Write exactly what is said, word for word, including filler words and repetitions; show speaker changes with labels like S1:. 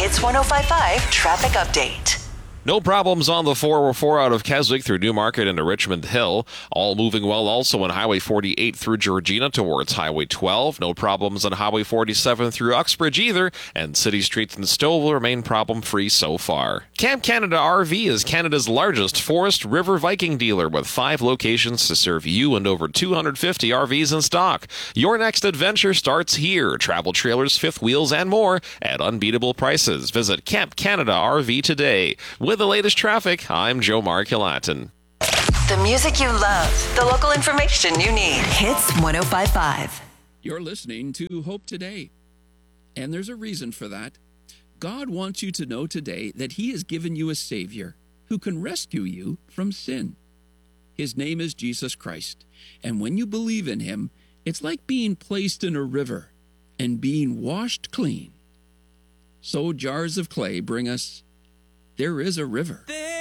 S1: Hits one oh five point five Traffic Update.
S2: No problems on the four oh four out of Keswick through Newmarket into Richmond Hill. All moving well also on Highway forty-eight through Georgina towards Highway twelve. No problems on Highway forty-seven through Uxbridge either. And City Street and Stouffville remain problem-free so far. Camp Canada R V is Canada's largest Forest River Viking dealer with five locations to serve you and over two hundred fifty R Vs in stock. Your next adventure starts here. Travel trailers, fifth wheels, and more at unbeatable prices. Visit Camp Canada R V today. With the latest traffic, I'm Joe Markulatin.
S1: The music you love, the local information you need. Hits one oh five point five.
S3: You're listening to Hope Today, and there's a reason for that. God wants you to know today that He has given you a Savior who can rescue you from sin. His name is Jesus Christ, and when you believe in Him, it's like being placed in a river and being washed clean. So jars of clay bring us There is a river. There